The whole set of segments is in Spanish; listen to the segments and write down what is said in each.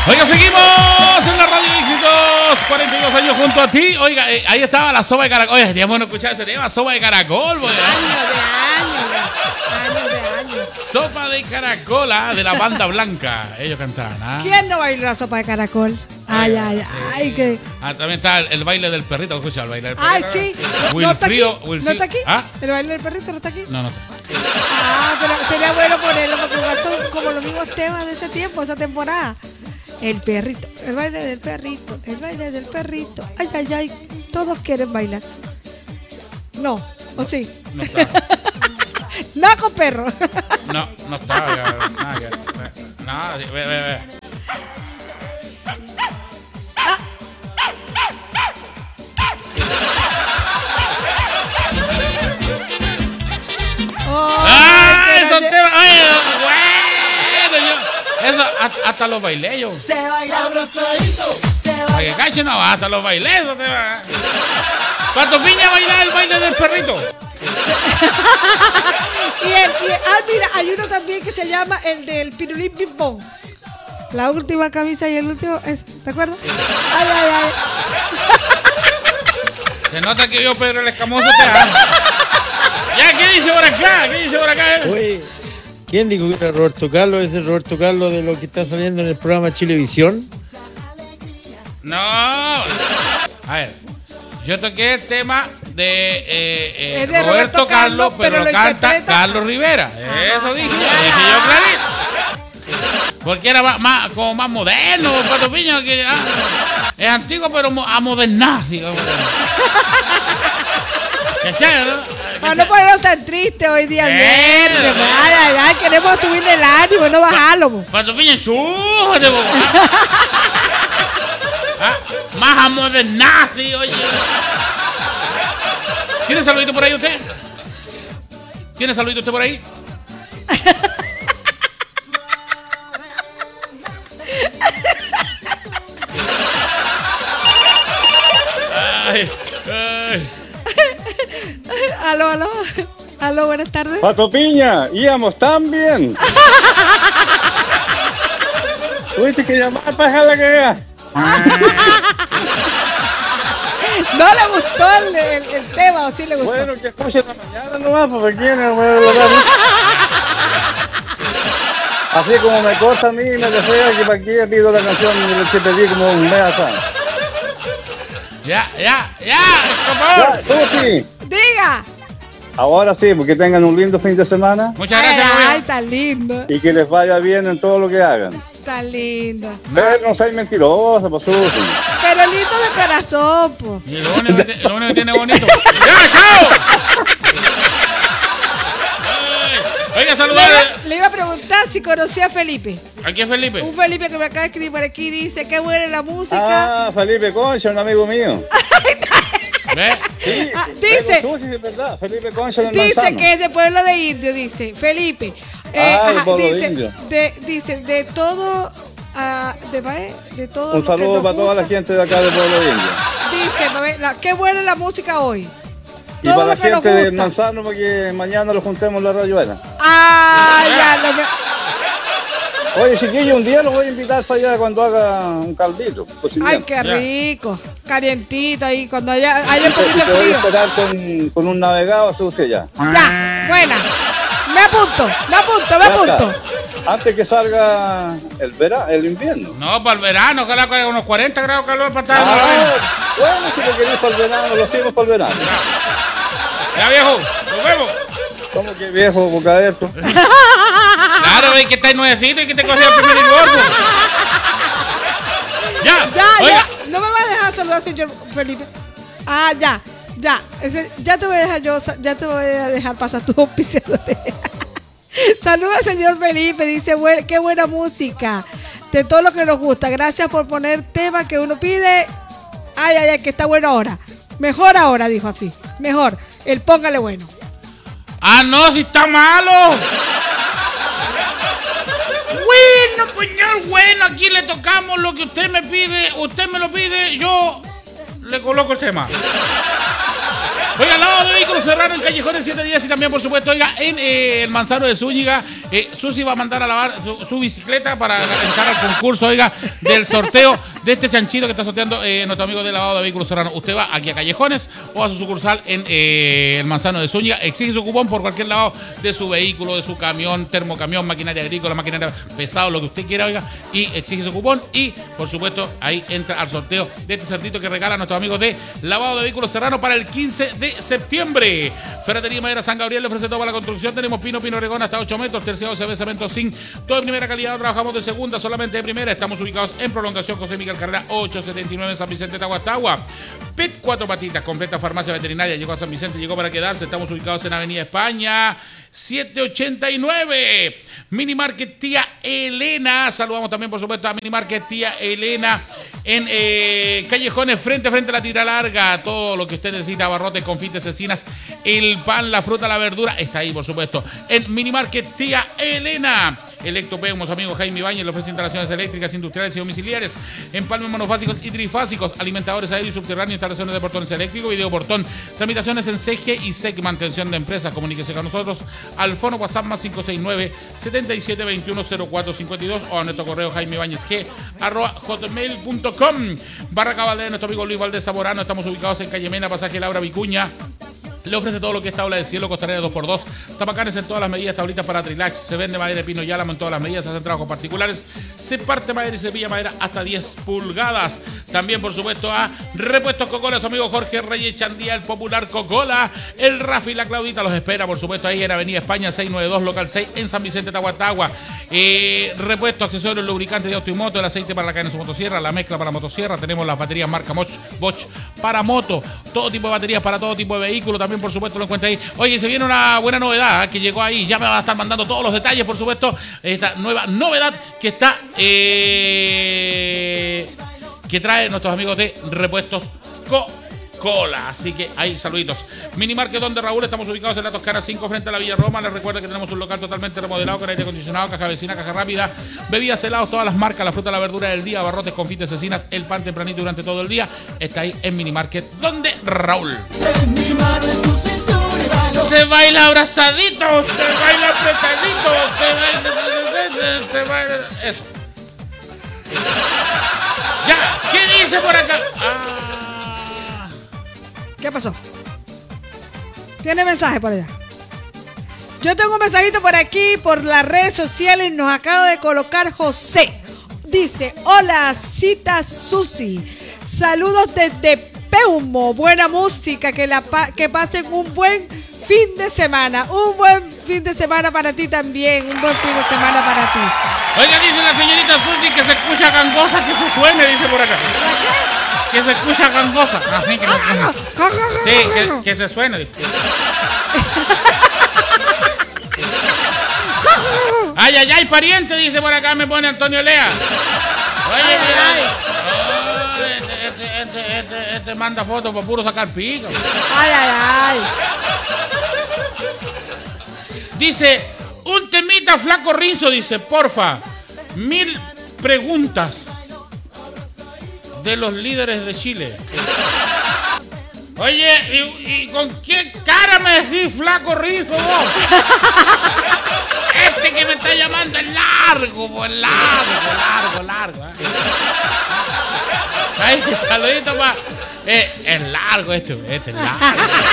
Oiga, seguimos en la Radio Éxitos, 42 años junto a ti. Oiga, ahí estaba la sopa de caracol. Oye, teníamos que escuchar ese tema, sopa de caracol. Años. Sopa de caracola de la banda blanca. Ellos cantaban, ¿ah? ¿Quién no bailó la sopa de caracol? Ay, que... también está el baile del perrito. ¿Escucha el baile del perrito? Ay, sí. Wilfrido. ¿No está aquí? ¿Ah? ¿El baile del perrito no está aquí? No está. Pero sería bueno ponerlo porque igual son como los mismos temas de ese tiempo, esa temporada. El perrito, el baile del perrito, el baile del perrito. Ay, todos quieren bailar. No, ¿o sí? No está. No con perro. No está. Nada, ve. Esos temas, eso hasta los bailé yo. Se baila abrazadito, se baila. Para que cache no, hasta los bailé esos temas. ¿Cuántos piñas bailar el baile del perrito? Mira, hay uno también que se llama el del pirulín ping pong. La última camisa y el último es, ¿te acuerdas? Ay. Se nota que yo, Pedro el Escamoso, te amo. Ya, ¿qué dice por acá? Oye, ¿quién dijo que era Roberto Carlos? ¿Es el Roberto Carlos de lo que está saliendo en el programa Chilevisión? No. A ver, yo toqué el tema de Roberto Carlos, pero lo canta Carlos Rivera. Eso dije yo clarito. Porque era como más moderno, Pato Piña, que es antiguo, pero amodernado, digamos. Que sea, ¿no? No ponernos tan triste hoy día viernes. Ay, queremos subirle el ánimo, no bajarlo. Pato Piña, súbete, más amodernado, oye. ¿Tiene saludito por ahí usted? ¿Tiene saludito usted por ahí? Ay. Aló, buenas tardes. Pato Piña, íbamos tan bien. Tuviste que llamar para dejarla cagar. ¿No le gustó el tema o sí le gustó? Bueno, que escuche la mañana nomás, porque aquí en el así como me corta a mí, me desea que para aquí pido la canción que pedí como un mes atrás. Ya, tú sí. Diga. Ahora sí, porque tengan un lindo fin de semana. Muchas gracias, Ay, tan lindo. Y que les vaya bien en todo lo que hagan. Tan lindo. Pero no seas mentirosa, pues Susi. Pero lindo de corazón, po. Y lo único que tiene bonito. ¡Ya, chao! Oiga, saludar. Le iba a preguntar si conocía a Felipe. ¿A quién es Felipe? Un Felipe que me acaba de escribir por aquí, dice, qué buena la música. Ah, Felipe Concha, un amigo mío. ¿Ve? Sí, dice, Susi, es verdad, Felipe Concha del dice Manzano. que es de Pueblo de Indio, dice Felipe. De Pueblo de Indio. Dice, de todo, de todo. Un saludo para toda la gente de acá de Pueblo de Indio. Dice, qué buena la música hoy. Y para la gente de Manzano, porque mañana lo juntemos en la rayuela. Oye, chiquillo, un día lo voy a invitar para allá cuando haga un caldito. Ay, qué rico. Calientito ahí, cuando haya un poquito te voy a frío. esperar con un navegado, Sucia ya. Ya, buena. Me apunto. Antes que salga el invierno. No, para el verano, ojalá con unos 40 grados de calor para estar. Bueno, si lo queréis para el verano, lo hacemos para el verano. Ya, viejo, nos vemos. ¿Cómo que viejo, boca adentro? Claro, ve que estáis nuevecito y que te cogió el primer divorcio. Ya. No me vas a dejar saludar, señor Felipe. Ya. Ya te voy a dejar pasar tus auspiciadores. Saluda al señor Felipe, dice, qué buena música. De todo lo que nos gusta. Gracias por poner temas que uno pide. Ay, que está bueno ahora. Mejor ahora, dijo así. Mejor. El póngale bueno. No, si está malo. Bueno, señor, bueno, aquí le tocamos lo que usted me pide. Usted me lo pide, yo le coloco el tema. Oiga, al lado de Vehículos Serrano en Callejones 710 y también, por supuesto, oiga, en el Manzano de Zúñiga, Susi va a mandar a lavar su bicicleta para entrar al concurso, oiga, del sorteo de este chanchito que está sorteando nuestro amigo de lavado de vehículos Serrano. Usted va aquí a Callejones o a su sucursal en el Manzano de Zúñiga, exige su cupón por cualquier lavado de su vehículo, de su camión, termocamión, maquinaria agrícola, maquinaria pesado, lo que usted quiera, oiga, y exige su cupón y, por supuesto, ahí entra al sorteo de este cerdito que regala a nuestros amigos de lavado de vehículos Serrano para el 15 de septiembre. Ferretería Madera San Gabriel le ofrece todo para la construcción. Tenemos pino oregón hasta 8 metros, terciado CB cemento zinc, todo de primera calidad. Trabajamos de segunda, solamente de primera. Estamos ubicados en Prolongación José Miguel Carrera 879 en San Vicente, Tahuatahua. PET 4 patitas, completa farmacia veterinaria. Llegó a San Vicente, llegó para quedarse. Estamos ubicados en Avenida España 789. Mini Market Tía Elena. Saludamos también, por supuesto, a Mini Market Tía Elena en Callejones, frente a la tira larga. Todo lo que usted necesita, abarrotes, confites, cecinas, el pan, la fruta, la verdura, está ahí, por supuesto, en Mini Market Tía Elena. Electropemos, amigo Jaime Ibáñez, le ofrece instalaciones eléctricas, industriales y domiciliares, empalmes monofásicos y trifásicos, alimentadores aéreos y subterráneos, instalaciones de portones eléctricos, videoportón, tramitaciones en CG y SEC, mantención de empresas. Comuníquese con nosotros al fono WhatsApp más 569-7721-0452 o a nuestro correo jaimebañezg@hotmail.com. Barra Cabal de nuestro amigo Luis Valdés Zamorano. Estamos ubicados en Calle Mena, pasaje Laura Vicuña. Le ofrece todo lo que es tabla de cielo, costanera 2x2, tapacanes en todas las medidas, tablitas para trilax, se vende madera de pino y álamo en todas las medidas, se hacen trabajos particulares, se parte madera y se pilla madera hasta 10 pulgadas. También, por supuesto, a Repuestos Cocola, su amigo Jorge Reyes Chandía, el popular Cocola, el Rafi y la Claudita los espera, por supuesto, ahí en Avenida España 692, local 6, en San Vicente, Tahuatahua. Repuestos, accesorios, lubricantes de auto y moto, el aceite para la cadena de su motosierra, la mezcla para motosierra, tenemos las baterías marca Bosch para moto, todo tipo de baterías para todo tipo de vehículos. También, por supuesto, lo encuentra ahí. Oye, se viene una buena novedad que llegó ahí. Ya me van a estar mandando todos los detalles, por supuesto. Esta nueva novedad que está que trae nuestros amigos de Repuestos Cola. Así que ahí, saluditos. Mini Market donde Raúl, estamos ubicados en la Toscana 5 frente a la Villa Roma. Les recuerdo que tenemos un local totalmente remodelado con aire acondicionado, caja vecina, caja rápida, bebidas, helados, todas las marcas, la fruta, la verdura del día, abarrotes, confites, cecinas, el pan tempranito durante todo el día. Está ahí en Mini Market donde Raúl. Se baila abrazadito, se baila apretadito, se baila eso. Ya, ¿qué dice por acá? ¿Qué pasó? ¿Tiene mensaje por allá? Yo tengo un mensajito por aquí, por las redes sociales. Nos acaba de colocar José. Dice: hola, cita Susi. Saludos desde Peumo. Buena música. Que pasen un buen fin de semana. Un buen fin de semana para ti también. Un buen fin de semana para ti. Oiga, dice la señorita Susi que se escucha gangosa, que se suene, dice por acá. Que se escucha gangosa. Así que que se suene. Ay, ay, ay, pariente, dice por acá, me pone Antonio Lea. Oye, este manda fotos para puro sacar pico. Ay, ay, ay. Dice, un temita Flaco Rizzo, dice, porfa, 1000 preguntas de los líderes de Chile. Oye, ¿y con qué cara me decís Flaco Rizzo vos? Este que me está llamando es largo, pues largo. Ay, saludito pa. Es largo este es largo.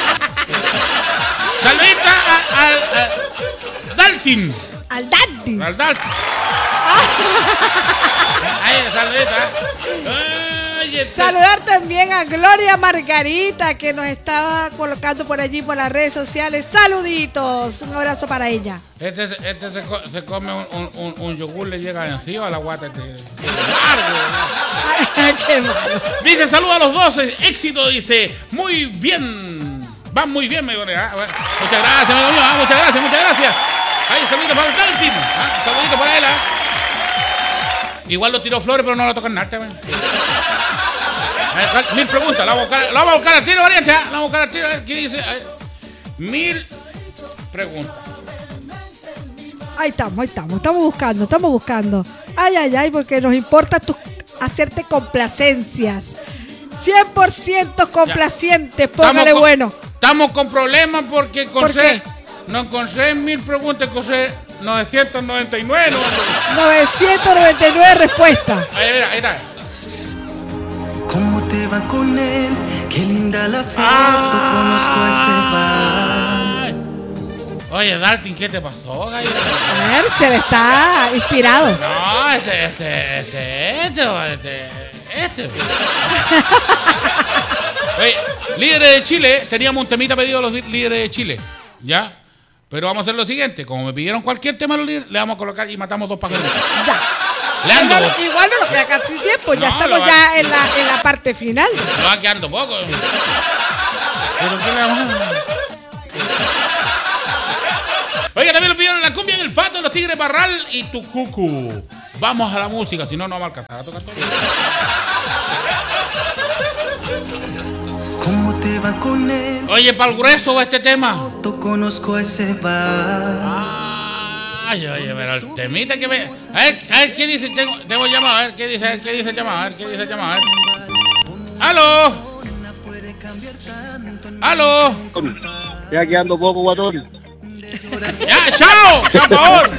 Saludito a Daltin. Al Daltin. Ahí, saludita. Saludar también a Gloria Margarita, que nos estaba colocando por allí por las redes sociales. Saluditos, un abrazo para ella. Este se come un yogur, le llega encima a la guata. Qué malo. Dice, saluda a los dos, éxito, dice, muy bien. Van muy bien, me digo. Muchas gracias, amigo mío. Muchas gracias. Ahí, saludito para el Daltin. Saludito para él. Igual lo tiró flores, pero no lo tocan nada. 1000 preguntas. La vamos a buscar al tiro, variante. La vamos a buscar al tiro. A ver qué dice. 1000 preguntas. Ahí estamos buscando. Ay, porque nos importa hacerte complacencias. 100% complacientes, póngale bueno. Estamos con problemas porque no encontré 1000 preguntas, encontré 999. 999 respuestas. Ahí está. ¿Cómo te va con él? Qué linda la foto, conozco ese bar. Oye, Daltin, ¿qué te pasó, gallo? A ver, se le está inspirado. No, este. Oye, líderes de Chile, teníamos un temita pedido a los líderes de Chile, ¿ya? Pero vamos a hacer lo siguiente, como me pidieron cualquier tema a los líderes, le vamos a colocar y matamos 2 pájaros. Ya. Igual no nos queda casi tiempo, ya estamos ya en la parte final. No va quedando poco. ¿Pero qué le vamos a hacer? Oiga, también lo pidieron la cumbia del Pato, los Tigres Barral y Tucucu. Vamos a la música, si no, no vamos a alcanzar a tocar todo. ¿Cómo te va con él? Oye, para el grueso va este tema. Conozco ese bar. Ay, oye, pero el temita que me... A ver, ¿qué dice? Tengo llamado, a ver, ¿qué dice el llamado? ¡Aló! ¡Aló! Ya quedando poco, guatón. ¡Ya, chao! ¡Por favor!